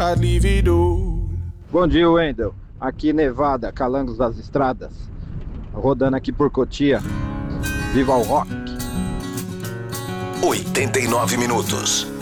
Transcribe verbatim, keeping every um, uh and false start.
I'd leave it all. Bom dia, Wendel. Aqui Nevada, Calangos das Estradas. Rodando aqui por Cotia. Viva o rock! oitenta e nove minutos.